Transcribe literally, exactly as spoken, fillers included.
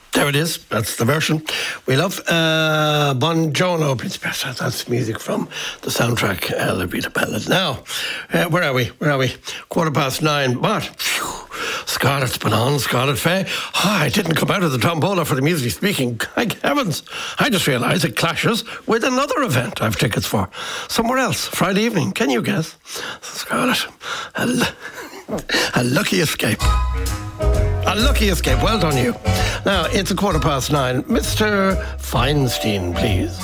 There it is. That's the version we love. Uh, Buongiorno, Principessa. That's music from the soundtrack, uh, La Vita Bella. Now, uh, where are we? Where are we? Quarter past nine. But, phew, Scarlett's been on, Scarlett Faye. Oh, I didn't come out of the tombola for the Musically Speaking. Thank heavens. I just realised it clashes with another event I've tickets for. Somewhere else, Friday evening. Can you guess? Scarlett, a, l- a lucky escape. A lucky escape. Well done, you. Now, it's a quarter past nine. Mister Feinstein, please.